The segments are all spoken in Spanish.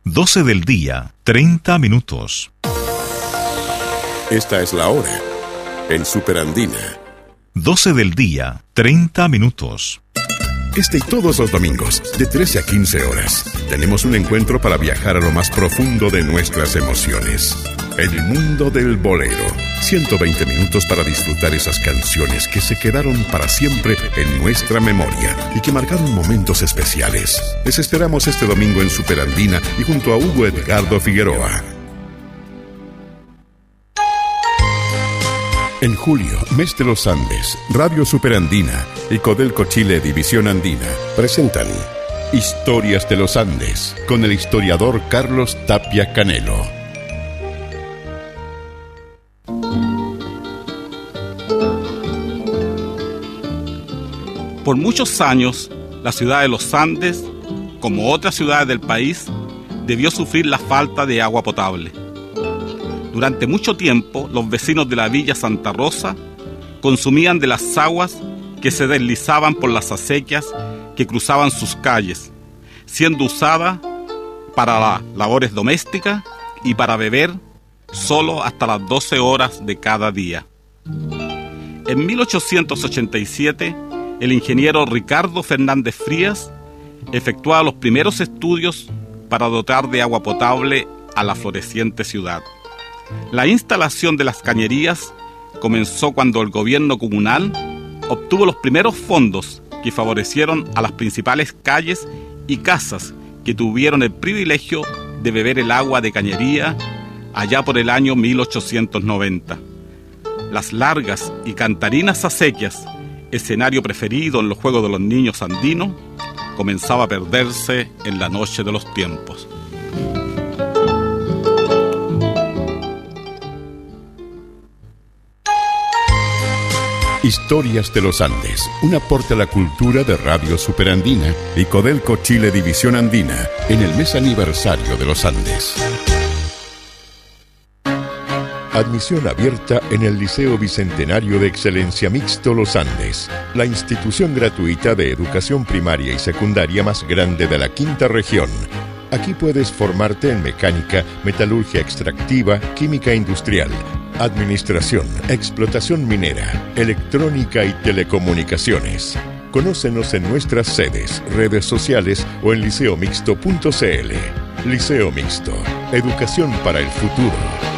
12 del día, 30 minutos. Esta es la hora en Superandina. 12 del día, 30 minutos. Este y todos los domingos, de 13 a 15 horas, tenemos un encuentro para viajar a lo más profundo de nuestras emociones. El mundo del bolero. 120 minutos para disfrutar esas canciones que se quedaron para siempre en nuestra memoria y que marcaron momentos especiales. Les esperamos este domingo en Superandina y junto a Hugo Edgardo Figueroa. En julio, mes de los Andes, Radio Superandina y Codelco Chile División Andina presentan Historias de los Andes con el historiador Carlos Tapia Canelo. Por muchos años, la ciudad de los Andes, como otras ciudades del país, debió sufrir la falta de agua potable. Durante mucho tiempo, los vecinos de la Villa Santa Rosa consumían de las aguas que se deslizaban por las acequias que cruzaban sus calles, siendo usada para las labores domésticas y para beber solo hasta las 12 horas de cada día. En 1887, el ingeniero Ricardo Fernández Frías efectuaba los primeros estudios para dotar de agua potable a la floreciente ciudad. La instalación de las cañerías comenzó cuando el gobierno comunal obtuvo los primeros fondos que favorecieron a las principales calles y casas que tuvieron el privilegio de beber el agua de cañería allá por el año 1890. Las largas y cantarinas acequias, escenario preferido en los juegos de los niños andinos, comenzaba a perderse en la noche de los tiempos. Historias de los Andes, un aporte a la cultura de Radio Superandina y Codelco Chile División Andina en el mes aniversario de los Andes. Admisión abierta en el Liceo Bicentenario de Excelencia Mixto Los Andes, la institución gratuita de educación primaria y secundaria más grande de la quinta región. Aquí puedes formarte en mecánica, metalurgia extractiva, química industrial, administración, explotación minera, electrónica y telecomunicaciones. Conócenos en nuestras sedes, redes sociales o en liceomixto.cl. Liceo Mixto, educación para el futuro.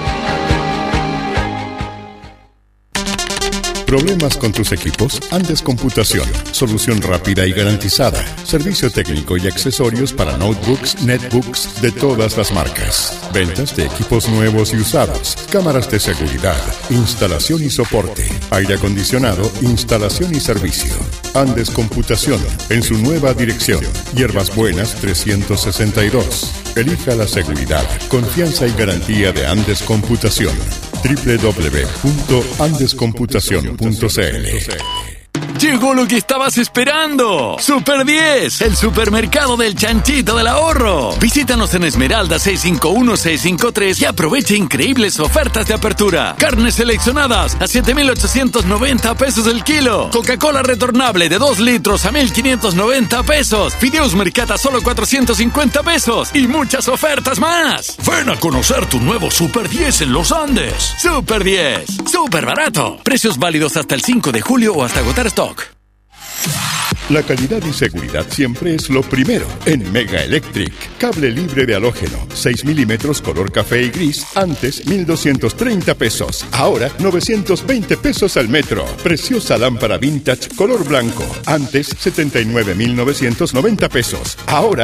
¿Problemas con tus equipos? Andes Computación. Solución rápida y garantizada. Servicio técnico y accesorios para notebooks, netbooks de todas las marcas. Ventas de equipos nuevos y usados. Cámaras de seguridad. Instalación y soporte. Aire acondicionado. Instalación y servicio. Andes Computación. En su nueva dirección. Hierbas Buenas 362. Elija la seguridad, confianza y garantía de Andes Computación. www.andescomputacion.cl. Llegó lo que estabas esperando. Super 10, el supermercado del chanchito del ahorro. Visítanos en Esmeralda 651-653 y aprovecha increíbles ofertas de apertura. Carnes seleccionadas a 7,890 pesos el kilo. Coca-Cola retornable de 2 litros a 1,590 pesos. Fideos Mercata solo 450 pesos. Y muchas ofertas más. Ven a conocer tu nuevo Super 10 en Los Andes. Super 10, súper barato. Precios válidos hasta el 5 de julio o hasta agotar stock. La calidad y seguridad siempre es lo primero en Mega Electric. Cable libre de halógeno, 6 milímetros color café y gris, antes 1,230 pesos, ahora 920 pesos al metro. Preciosa lámpara vintage color blanco, antes 79,990 pesos, ahora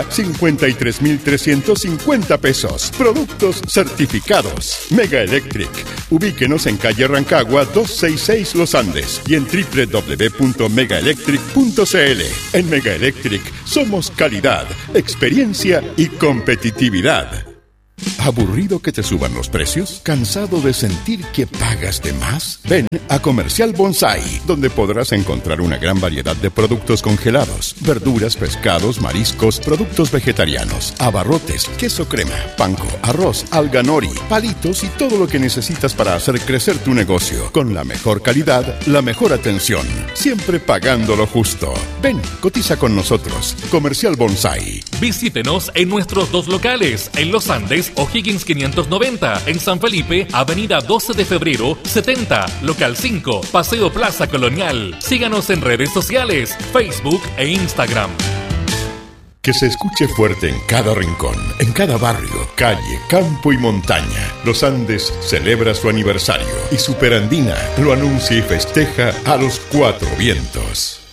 53,350 pesos. Productos certificados. Mega Electric. Ubíquenos en calle Rancagua 266 Los Andes y en www.megaelectric.cl. En Mega Electric somos calidad, experiencia y competitividad. ¿Aburrido que te suban los precios? ¿Cansado de sentir que pagas de más? Ven a Comercial Bonsai, donde podrás encontrar una gran variedad de productos congelados, verduras, pescados, mariscos, productos vegetarianos, abarrotes, queso crema, panko, arroz, alga nori, palitos y todo lo que necesitas para hacer crecer tu negocio. Con la mejor calidad, la mejor atención, siempre pagando lo justo. Ven, cotiza con nosotros. Comercial Bonsai. Visítenos en nuestros 2 locales, en Los Andes, O'Higgins 590, en San Felipe, Avenida 12 de Febrero, 70, Local 5, Paseo Plaza Colonial. Síganos en redes sociales, Facebook e Instagram. Que se escuche fuerte en cada rincón, en cada barrio, calle, campo y montaña. Los Andes celebra su aniversario y Superandina lo anuncia y festeja a los 4 vientos.